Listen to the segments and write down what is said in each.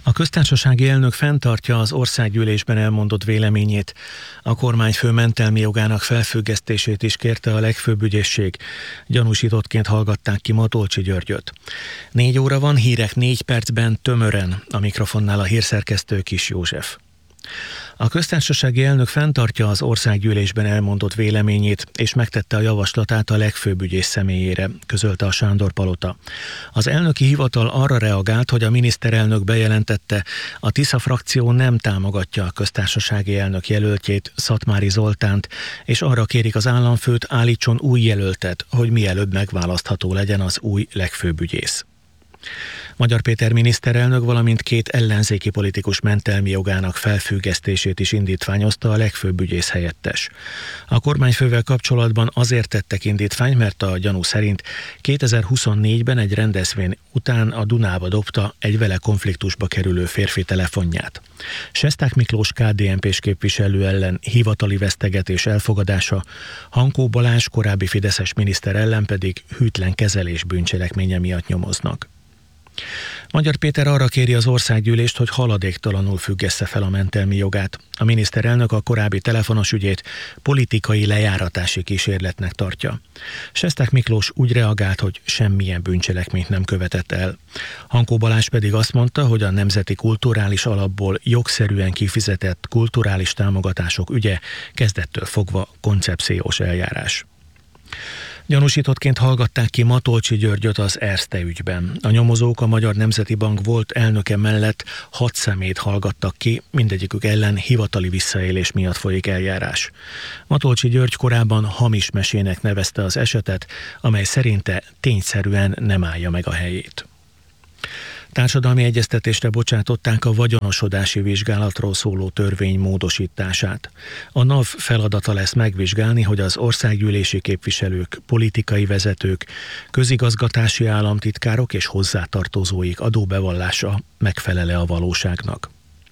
A köztársasági elnök fenntartja az országgyűlésben elmondott véleményét. A kormányfő mentelmi jogának felfüggesztését is kérte a legfőbb ügyészség. Gyanúsítottként hallgatták ki Matolcsy Györgyöt. 4 óra van, hírek 4 percben, tömören. A mikrofonnál a hírszerkesztő Kis József. A köztársasági elnök fenntartja az országgyűlésben elmondott véleményét, és megtette a javaslatát a legfőbb ügyész személyére, közölte a Sándor-palota. Az elnöki hivatal arra reagált, hogy a miniszterelnök bejelentette, a Tisza frakció nem támogatja a köztársasági elnök jelöltjét, Szatmári Zoltánt, és arra kérik az államfőt, állítson új jelöltet, hogy mielőbb megválasztható legyen az új legfőbb ügyész. Magyar Péter miniszterelnök, valamint 2 ellenzéki politikus mentelmi jogának felfüggesztését is indítványozta a legfőbb ügyész helyettes. A kormányfővel kapcsolatban azért tettek indítványt, mert a gyanú szerint 2024-ben egy rendezvény után a Dunába dobta egy vele konfliktusba kerülő férfi telefonját. Sesták Miklós KDNP-s képviselő ellen hivatali vesztegetés elfogadása, Hankó Balázs korábbi fideszes miniszter ellen pedig hűtlen kezelés bűncselekménye miatt nyomoznak. Magyar Péter arra kéri az országgyűlést, hogy haladéktalanul függessze fel a mentelmi jogát. A miniszterelnök a korábbi telefonos ügyét politikai lejáratási kísérletnek tartja. Sesták Miklós úgy reagált, hogy semmilyen bűncselekményt nem követett el. Hankó Balázs pedig azt mondta, hogy a Nemzeti Kulturális Alapból jogszerűen kifizetett kulturális támogatások ügye kezdettől fogva koncepciós eljárás. Gyanúsítottként hallgatták ki Matolcsy Györgyöt az Erste ügyben. A nyomozók a Magyar Nemzeti Bank volt elnöke mellett 6 személyt hallgattak ki, mindegyikük ellen hivatali visszaélés miatt folyik eljárás. Matolcsy György korábban hamis mesének nevezte az esetet, amely szerinte tényszerűen nem állja meg a helyét. Társadalmi egyeztetésre bocsátották a vagyonosodási vizsgálatról szóló törvény módosítását. A NAV feladata lesz megvizsgálni, hogy az országgyűlési képviselők, politikai vezetők, közigazgatási államtitkárok és hozzátartozóik adóbevallása megfelel-e a valóságnak.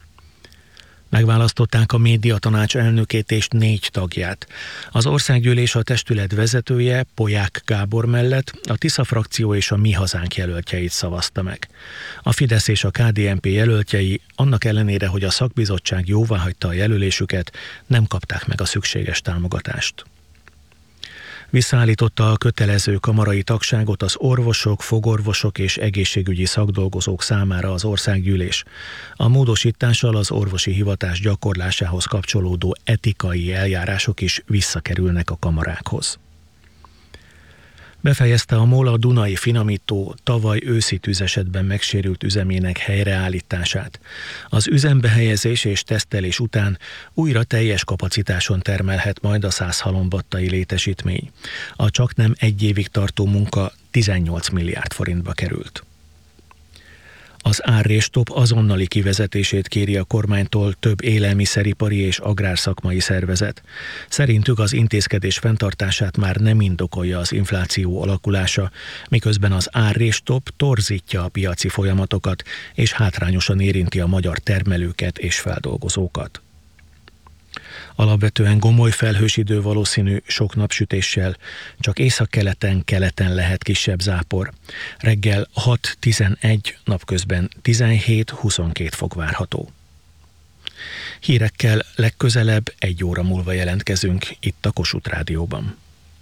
Megválasztották a médiatanács elnökét és 4 tagját. Az országgyűlés a testület vezetője, Polyák Gábor mellett a Tisza frakció és a Mi Hazánk jelöltjeit szavazta meg. A Fidesz és a KDNP jelöltjei, annak ellenére, hogy a szakbizottság jóváhagyta a jelölésüket, nem kapták meg a szükséges támogatást. Visszaállította a kötelező kamarai tagságot az orvosok, fogorvosok és egészségügyi szakdolgozók számára az országgyűlés. A módosítással az orvosi hivatás gyakorlásához kapcsolódó etikai eljárások is visszakerülnek a kamarákhoz. Befejezte a MOL a Dunai Finomító tavaly őszi tüzesetben megsérült üzemének helyreállítását. Az üzembe helyezés és tesztelés után újra teljes kapacitáson termelhet majd a Szászhalombattai létesítmény. A csaknem 1 évig tartó munka 18 milliárd forintba került. Az árréstop azonnali kivezetését kéri a kormánytól több élelmiszeripari és agrárszakmai szervezet. Szerintük az intézkedés fenntartását már nem indokolja az infláció alakulása, miközben az árréstop torzítja a piaci folyamatokat és hátrányosan érinti a magyar termelőket és feldolgozókat. Alapvetően gomoly felhős idő valószínű, sok napsütéssel, csak északkeleten, keleten lehet kisebb zápor. Reggel 6-11, napközben 17-22 fok várható. Hírekkel legközelebb 1 óra múlva jelentkezünk itt a Kossuth Rádióban.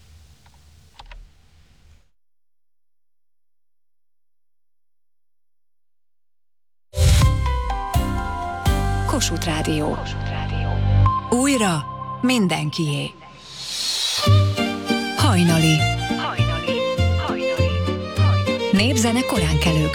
Kossuth Rádió. Újra mindenkié. Hajnali. Népzene koránkelők.